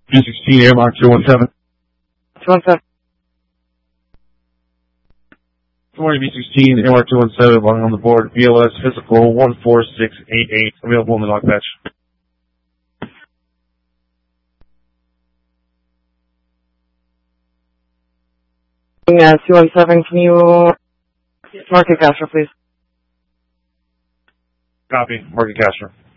B16 Airmark 217. 217. Good morning, B16 Airmark 217, belonging on the board, BLS Physical 14688, available in the log patch. Yeah, 217, can you mark it, Castro, please? Copy, Market Castro.